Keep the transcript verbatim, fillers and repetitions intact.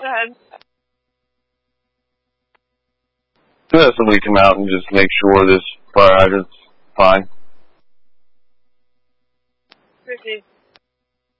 Go ahead. To have somebody come out and just make sure this fire hydrant's fine. Chrissy.